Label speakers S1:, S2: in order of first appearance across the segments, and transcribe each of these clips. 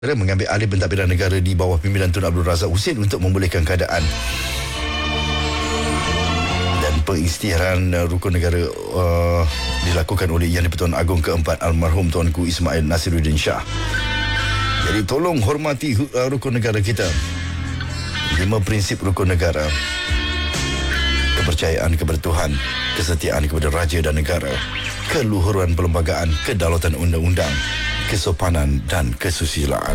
S1: mengambil alih pentadbiran negara di bawah pimpinan Tun Abdul Razak Husin untuk memulihkan keadaan. Dan pengisytiharan rukun negara dilakukan oleh Yang di-Pertuan Agong keempat almarhum Tuanku Ismail Nasiruddin Shah. Jadi tolong hormati rukun negara kita. 5 prinsip rukun negara: kepercayaan kepada Tuhan, kesetiaan kepada raja dan negara, keluhuran perlembagaan, kedaulatan undang-undang, kesopanan dan kesusilaan.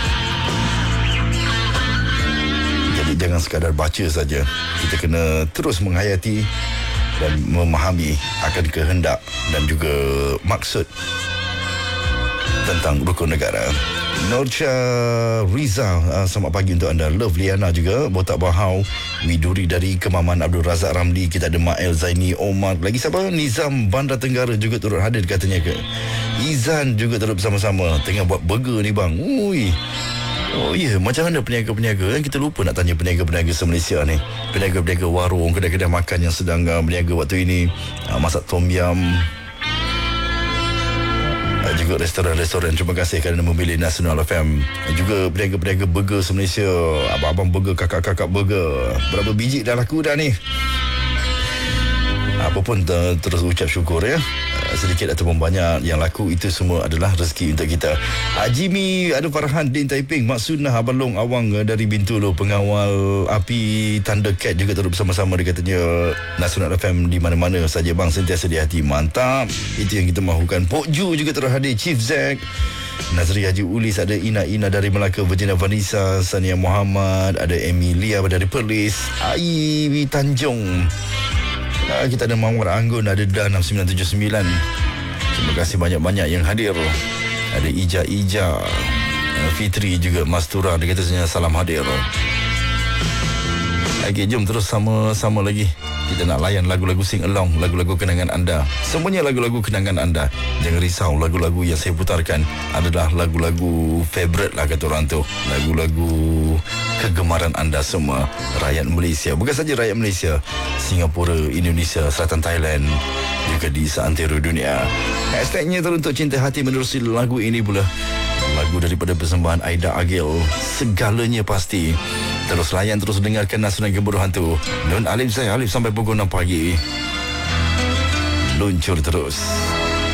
S1: Jadi jangan sekadar baca saja. Kita kena terus menghayati dan memahami akan kehendak dan juga maksud tentang rukun negara. Norcha Riza, selamat pagi untuk anda. Love Liana juga, Botak Bahau, Widuri dari Kemaman Abdul Razak Ramli. Kita ada Mael Zaini Omar. Lagi siapa? Nizam Bandar Tenggara juga turut hadir katanya ke. Izan juga turut bersama-sama. Tengah buat burger ni bang. Ui. Oh ya, macam mana peniaga-peniaga? Kita lupa nak tanya peniaga-peniaga se-Malaysia ni. Peniaga-peniaga warung, kedai-kedai makan yang sedang berniaga waktu ini. Masak tom yum, juga restoran-restoran. Terima kasih kerana memilih Nasional FM. Juga peniaga-peniaga burger se-Malaysia, abang-abang burger, kakak-kakak burger. Berapa biji dah laku dah ni? Apa pun terus ucap syukur ya. Sedikit ataupun banyak yang laku, itu semua adalah rezeki untuk kita. Jimmy, ada Farhan Din Taiping, Mak Sunnah Abang Long Awang dari Bintulu, pengawal api Thundercat juga terus bersama-sama. Dia katanya Nasional FM di mana-mana saja bang, sentiasa di hati. Mantap, itu yang kita mahukan. Pok Ju juga terus hadir, Chief Zack, Nazri Haji Ulis, ada Ina dari Melaka, Virginia Vanessa, Sania Muhammad, ada Emilia dari Perlis, Aiwi Tanjung. Kita ada Mawar Anggun, ada Dan 6979. Terima kasih banyak-banyak yang hadir. Ada Ija, Fitri juga, Mastura, dia kata salam hadir. Okey, jom terus sama-sama lagi. Kita nak layan lagu-lagu sing along, lagu-lagu kenangan anda. Semuanya lagu-lagu kenangan anda. Jangan risau, lagu-lagu yang saya putarkan adalah lagu-lagu favorite lah kata orang tu. Lagu-lagu kegemaran anda semua, rakyat Malaysia. Bukan saja rakyat Malaysia, Singapura, Indonesia, Selatan Thailand, juga di seantero dunia. Hashtagnya teruntuk cinta hati menerusi lagu ini pula. Lagu daripada persembahan Aida Agil, Segalanya Pasti. Terus layan, terus dengarkan Nasional Gemuruh Hantu. Nun Alif, saya Alif sampai pukul 6 pagi. Luncur terus.